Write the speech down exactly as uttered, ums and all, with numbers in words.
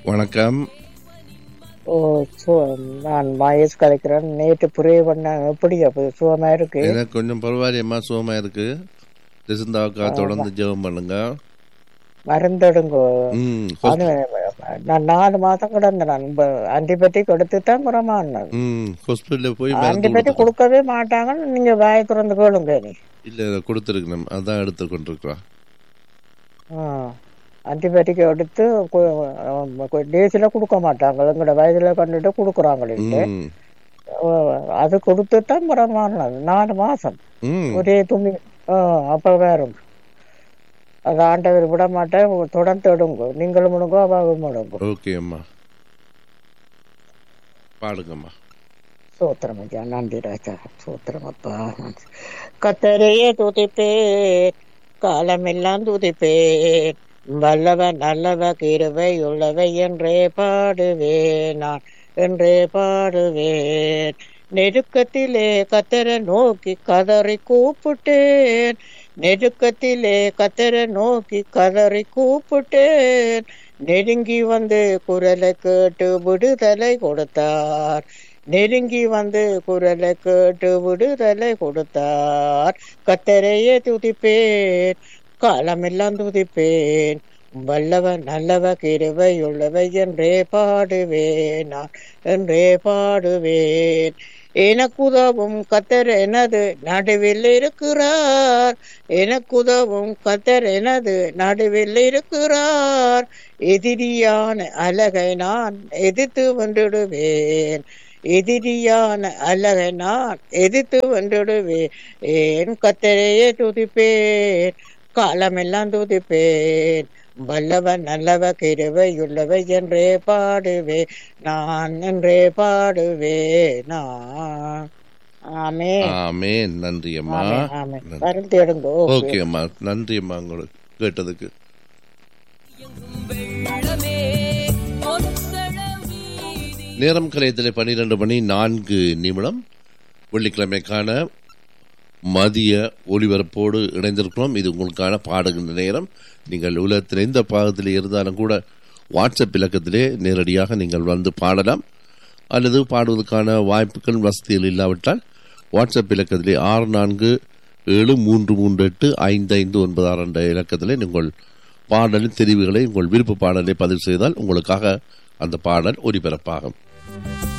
வணக்கம். ஓ சு நான் மகேஷ் கலைக்கிறேன். நேற்று புரிய பண்ண எப்படி அப்போ சுகமா இருக்கு? எனக்கு கொஞ்சம் பரவாயில்லையம்மா, சுகமா இருக்கு. ஜெசிந்தாவுக்கா தொடர்ந்து ஜெபம் பண்ணுங்க. மருந்தெடுங்கோ. ம் அது நான் நாலு மாதம் கிடந்தேன். நான் ஆன்டிபயோட்டிக் எடுத்து தான் புறமானது. ம் ஹாஸ்பிட்டலில் போய் மருந்து ஆன்டிபயோட்டிக் கொடுத்துருக்கோம். கொடுக்கவே மாட்டாங்க. நீங்க வாய திறந்து கேளுங்க. நீ இல்லை கொடுத்துருக்கணும், அதான் எடுத்து கொண்டிருக்கிறோம். ஆன்டிபயோட்டிக் எடுத்து டேஸில் கொடுக்க மாட்டாங்க. எங்களோட வயதுல கண்டுட்டு கொடுக்குறாங்களே. ம் அது கொடுத்து தான் புறமானது. நாலு மாசம் ம் ஒரே துணி. அப்ப வேறும் அது ஆண்டவர் விட மாட்டேன். தொடர்ந்து எடுங்க. நீங்களும் முடுங்கோ, அவாவும் முடுங்கோ. ஓகே அம்மா, பாடுங்கம்மா. சோத்திரம் ஐயா. நன்றி ராஜா. சோத்திரம் அப்பா. கத்தரையே துதிப்பேன், காலமெல்லாம் துதிப்பேன். வல்லவன் நல்லவ கிருபை உள்ளவை என்றே பாடுவேன். நான் என்றே பாடுவேன். நெருக்கத்திலே கத்தரை நோக்கி கதறி கூப்பிட்டேன். நெருக்கத்திலே கத்தரை நோக்கி கதறி கூப்பிட்டேன். நெருங்கி வந்து குரலை கேட்டு விடுதலை கொடுத்தார். நெருங்கி வந்து குரலை கேட்டு விடுதலை கொடுத்தார். கத்தரையே துதிப்பேன், காலமெல்லாம் துதிப்பேன். வல்லவன் நல்லவ கிருபை உள்ளவை என்றே பாடுவேன். நான் என்றே பாடுவேன். எனக்குதவும் கத்தர் எனது நடுவில் இருக்கிறார். எனக்குதவும் கத்தர் எனது நடுவில் இருக்கிறார். எதிரியான அழகை நான் எதிர்த்து வென்றிடுவேன். எதிரியான அழகை நான் எதிர்த்து வென்றிடுவேன். ஏன் கத்தரையே துதிப்பேன், காலமெல்லாம் துதிப்பேன். வல்லவன் நல்லவ கிருபை உள்ளவை என்றே பாடுவே. நான் என்றே பாடுவே. நான் ஆமென். ஆமென். நன்றி அம்மா. ஆமென், ஆமென். மருந்து எடுங்கோ. ஓகே அம்மா, நன்றி அம்மா உங்களுக்கு கேட்டதுக்கு. நேரம் கலையத்தில் பன்னிரண்டு மணி நான்கு நிமிடம். வெள்ளிக்கிழமைக்கான மதிய ஒலிபரப்போடு இணைந்திருக்கிறோம். இது உங்களுக்கான பாடுகின்ற நேரம். நீங்கள் உலகத்தில் எந்த பாகத்தில் இருந்தாலும் கூட வாட்ஸ்அப் இலக்கத்திலே நேரடியாக நீங்கள் வந்து பாடலாம். அல்லது பாடுவதற்கான வாய்ப்புகள் வசதிகள் இல்லாவிட்டால் வாட்ஸ்அப் இலக்கத்திலே ஆறு நான்கு ஏழு மூன்று மூன்று எட்டு ஐந்து ஐந்து ஒன்பது ஆறு என்ற இலக்கத்திலே நீங்கள் பாடலின் தெரிவுகளை, உங்கள் விருப்ப பாடலை பதிவு செய்தால் உங்களுக்காக அந்த பாடல் ஒலிபரப்பாகும்.